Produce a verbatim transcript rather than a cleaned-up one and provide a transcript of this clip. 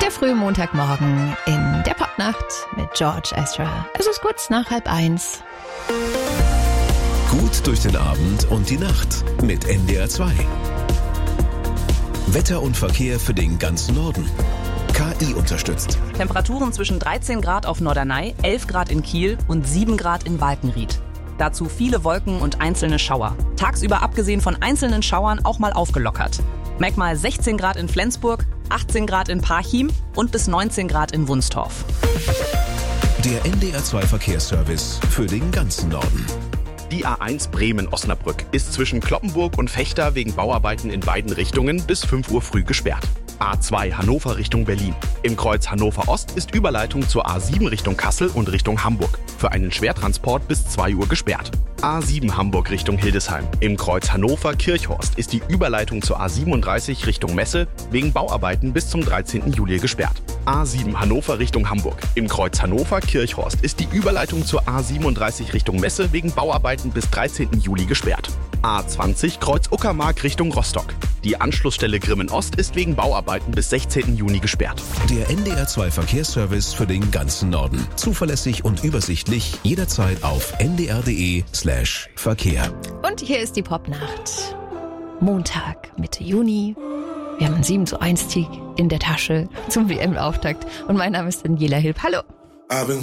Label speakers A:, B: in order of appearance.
A: Der frühe Montagmorgen in der Popnacht mit George Ezra. Es ist kurz nach halb eins.
B: Gut durch den Abend und die Nacht mit N D R zwei. Wetter und Verkehr für den ganzen Norden. K I unterstützt.
C: Temperaturen zwischen dreizehn Grad auf Norderney, elf Grad in Kiel und sieben Grad in Walkenried. Dazu viele Wolken und einzelne Schauer. Tagsüber abgesehen von einzelnen Schauern auch mal aufgelockert. Merk mal sechzehn Grad in Flensburg, achtzehn Grad in Parchim und bis neunzehn Grad in Wunstorf.
B: Der N D R zwei Verkehrsservice für den ganzen Norden.
D: Die A eins Bremen-Osnabrück ist zwischen Cloppenburg und Vechta wegen Bauarbeiten in beiden Richtungen bis fünf Uhr früh gesperrt. A zwei Hannover Richtung Berlin. Im Kreuz Hannover Ost ist Überleitung zur A sieben Richtung Kassel und Richtung Hamburg. Für einen Schwertransport bis zwei Uhr gesperrt. A sieben Hamburg Richtung Hildesheim. Im Kreuz Hannover-Kirchhorst ist die Überleitung zur A siebenunddreißig Richtung Messe wegen Bauarbeiten bis zum dreizehnten Juli gesperrt. A sieben Hannover Richtung Hamburg. Im Kreuz Hannover-Kirchhorst ist die Überleitung zur A siebenunddreißig Richtung Messe wegen Bauarbeiten bis dreizehnten Juli gesperrt. A zwanzig Kreuz Uckermark Richtung Rostock. Die Anschlussstelle Grimmen Ost ist wegen Bauarbeiten bis sechzehnten Juni gesperrt.
B: Der N D R zwei Verkehrsservice für den ganzen Norden. Zuverlässig und übersichtlich jederzeit auf n d r punkt d e slash Verkehr.
A: Und hier ist die Popnacht. Montag, Mitte Juni. Wir haben einen sieben zu eins Sieg in der Tasche zum W M-Auftakt. Und mein Name ist Daniela Hilb. Hallo.